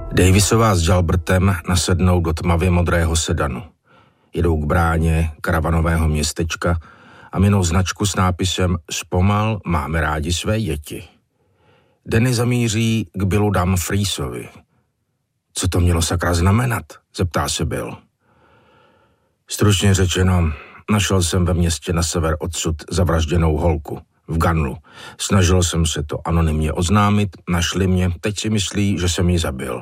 Davisová s Jalbertem nasednou do tmavě modrého sedanu. Jedou k bráně karavanového městečka a minou značku s nápisem Zpomal máme rádi své děti. Danny zamíří k Billu Dumfriesovi. Co to mělo sakra znamenat? Zeptá se Bill. Stručně řečeno, našel jsem ve městě na sever odsud zavražděnou holku. V Gunlu. Snažil jsem se to anonymně oznámit, našli mě, teď si myslí, že jsem ji zabil.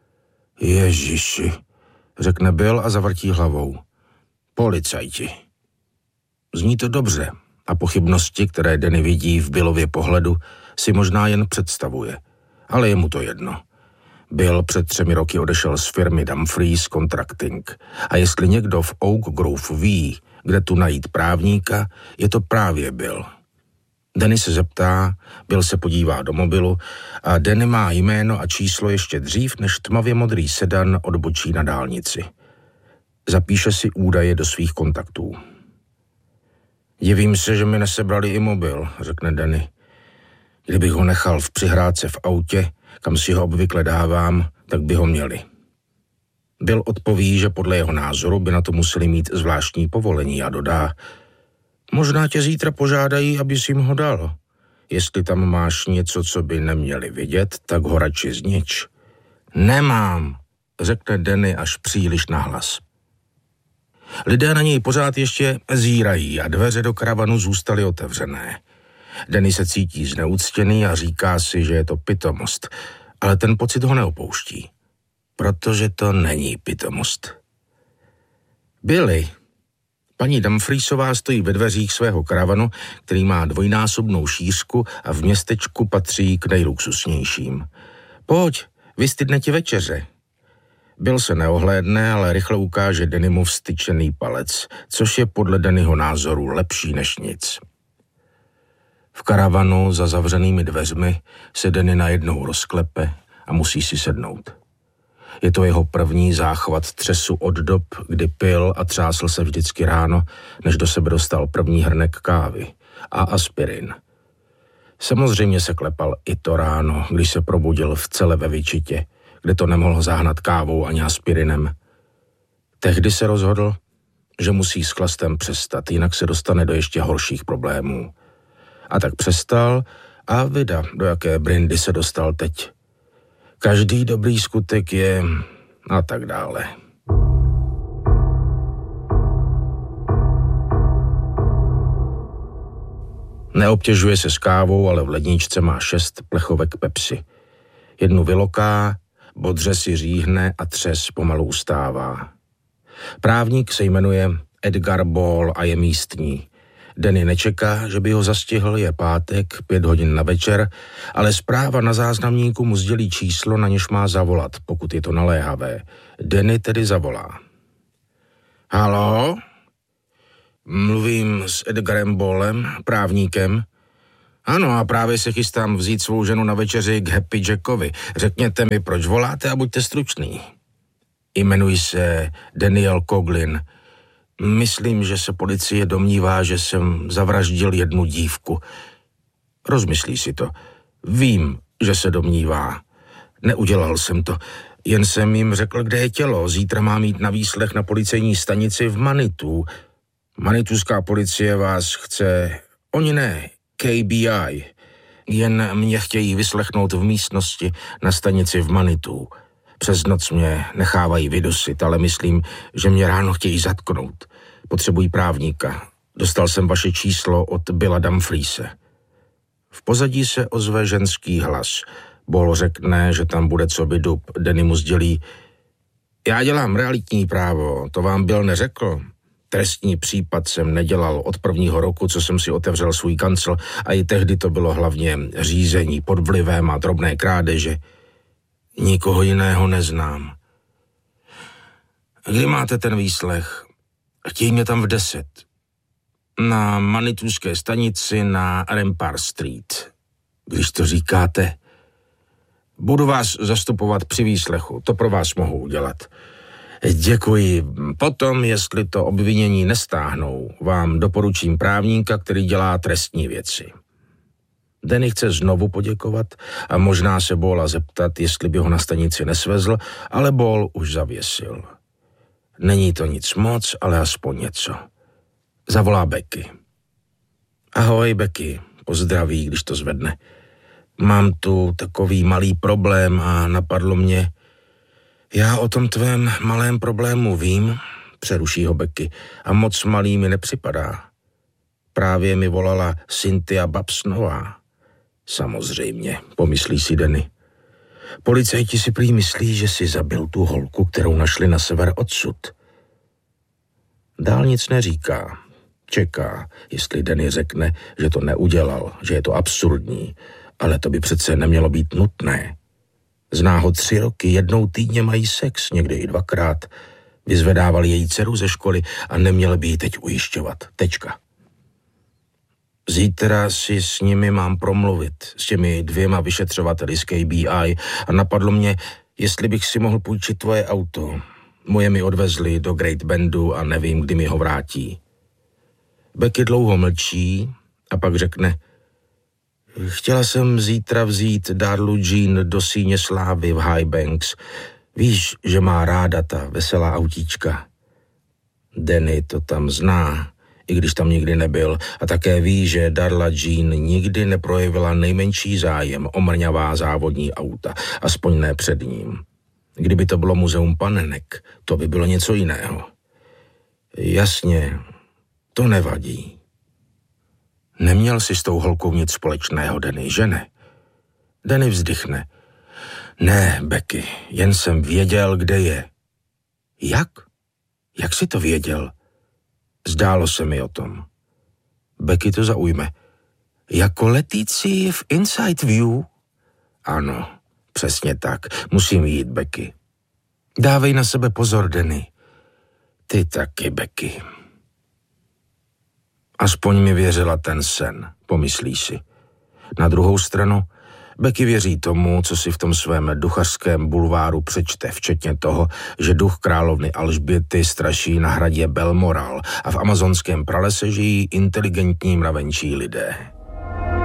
Ježiši, řekne Bill a zavrtí hlavou. Policajti. Zní to dobře a pochybnosti, které Danny vidí v Billově pohledu, si možná jen představuje. Ale je mu to jedno. Bill před 3 roky odešel z firmy Dumfries Contracting a jestli někdo v Oak Grove ví, kde tu najít právníka, je to právě Bill. Danny se zeptá, Bill se podívá do mobilu a Danny má jméno a číslo ještě dřív, než tmavě modrý sedan odbočí na dálnici. Zapíše si údaje do svých kontaktů. Divím se, že mi nesebrali i mobil, řekne Danny. Kdybych ho nechal v přihrádce v autě, kam si ho obvykle dávám, tak by ho měli. Bill odpoví, že podle jeho názoru by na to museli mít zvláštní povolení a dodá: možná tě zítra požádají, abys jim ho dal. Jestli tam máš něco, co by neměli vidět, tak ho radši znič. Nemám, řekne Danny až příliš nahlas. Lidé na něj pořád ještě zírají a dveře do karavanu zůstaly otevřené. Danny se cítí zneuctěný a říká si, že je to pitomost, ale ten pocit ho neopouští, protože to není pitomost. Billy. Paní Dumfriesová stojí ve dveřích svého karavanu, který má 2násobnou šířku a v městečku patří k nejluxusnějším. Pojď, vystydne ti večeře. Bill se neohlédne, ale rychle ukáže Dannymu vstyčený palec, což je podle Dannyho názoru lepší než nic. V karavanu za zavřenými dveřmi se Danny najednou rozklepe a musí si sednout. Je to jeho první záchvat třesu od dob, kdy pil a třásl se vždycky ráno, než do sebe dostal první hrnek kávy a aspirin. Samozřejmě se klepal i to ráno, když se probudil v cele ve Wichitě, kde to nemohl zahnat kávou ani aspirinem. Tehdy se rozhodl, že musí s chlastem přestat, jinak se dostane do ještě horších problémů. A tak přestal a vida, do jaké brindy se dostal teď. Každý dobrý skutek je a tak dále. Neobtěžuje se s kávou, ale v ledničce má 6 plechovek Pepsi. 1 vyloká, bodře si říhne a třes pomalu ustává. Právník se jmenuje Edgar Ball a je místní. Danny nečeká, že by ho zastihl, je pátek, 5 hodin na večer, ale zpráva na záznamníku mu sdělí číslo, na něž má zavolat, pokud je to naléhavé. Danny tedy zavolá. Haló? Mluvím s Edgarem Ballem, právníkem. Ano, a právě se chystám vzít svou ženu na večeři k Happy Jackovi. Řekněte mi, proč voláte a buďte stručný. Jmenuji se Daniel Coughlin. Myslím, že se policie domnívá, že jsem zavraždil 1 dívku. Rozmyslí si to. Vím, že se domnívá. Neudělal jsem to. Jen jsem jim řekl, kde je tělo. Zítra mám jít na výslech na policejní stanici v Manitou. Manituská policie vás chce... Oni ne, KBI. Jen mě chtějí vyslechnout v místnosti na stanici v Manitou. Přes noc mě nechávají vydusit, ale myslím, že mě ráno chtějí zatknout. Potřebují právníka. Dostal jsem vaše číslo od Billa Dumfriese. V pozadí se ozve ženský hlas. Ball řekne, že tam bude co by dub. Danny mu sdělí: já dělám realitní právo, to vám Bill neřekl. Trestní případ jsem nedělal od 1. roku, co jsem si otevřel svůj kancel, a i tehdy to bylo hlavně řízení pod vlivem a drobné krádeže. Nikoho jiného neznám. Kdy máte ten výslech? Chtějí mě tam v 10. Na Manitouské stanici na Rampart Street. Když to říkáte, budu vás zastupovat při výslechu, to pro vás mohu udělat. Děkuji. Potom, jestli to obvinění nestáhnou, vám doporučím právníka, který dělá trestní věci. Danny chce znovu poděkovat a možná se Balla zeptat, jestli by ho na stanici nesvezl, ale Ball už zavěsil. Není to nic moc, ale aspoň něco. Zavolá Becky. Ahoj, Becky, pozdraví, když to zvedne. Mám tu takový malý problém a napadlo mě. Já o tom tvém malém problému vím, přeruší ho Becky, a moc malý mi nepřipadá. Právě mi volala Cynthia Babsnová. Samozřejmě, pomyslí si Danny. Policajti si prý myslí, že si zabil tu holku, kterou našli na sever odsud. Dál nic neříká. Čeká, jestli Danny řekne, že to neudělal, že je to absurdní, ale to by přece nemělo být nutné. Zná ho 3 roky, jednou týdně mají sex, někdy i 2krát. Vyzvedávali její dceru ze školy a neměli by ji teď ujišťovat. Tečka. Zítra si s nimi mám promluvit, s těmi 2 vyšetřovateli z KBI, a napadlo mě, jestli bych si mohl půjčit tvoje auto. Moje mi odvezli do Great Bendu a nevím, kdy mi ho vrátí. Becky dlouho mlčí a pak řekne: Chtěla jsem zítra vzít Darlu Jean do síně slávy v High Banks. Víš, že má ráda ta veselá autíčka. Danny to tam zná, i když tam nikdy nebyl, a také ví, že Darla Jean nikdy neprojevila nejmenší zájem o mrňavá závodní auta, aspoň ne před ním. Kdyby to bylo muzeum panenek, to by bylo něco jiného. Jasně, to nevadí. Neměl si s tou holkou nic společného, Danny, že ne? Danny vzdychne. Ne, Becky, jen jsem věděl, kde je. Jak? Jak jsi to věděl? Zdálo se mi o tom. Becky to zaujme. Jako letící v Inside View? Ano, přesně tak. Musím jít, Becky. Dávej na sebe pozor, Danny. Ty taky, Becky. Aspoň mi věřila ten sen, pomyslí si. Na druhou stranu, Becky věří tomu, co si v tom svém duchařském bulváru přečte, včetně toho, že duch královny Alžběty straší na hradě Balmoral a v amazonském pralese žijí inteligentní mravenčí lidé.